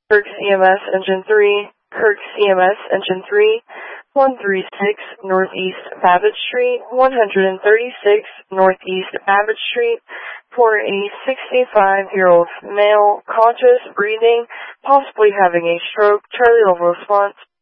Kirk CMS Engine 3, Kirk CMS Engine 3, 136 Northeast Babbitt Street, 136 Northeast Babbitt Street, for a 65-year-old male, conscious, breathing, possibly having a stroke. Charlie Level response.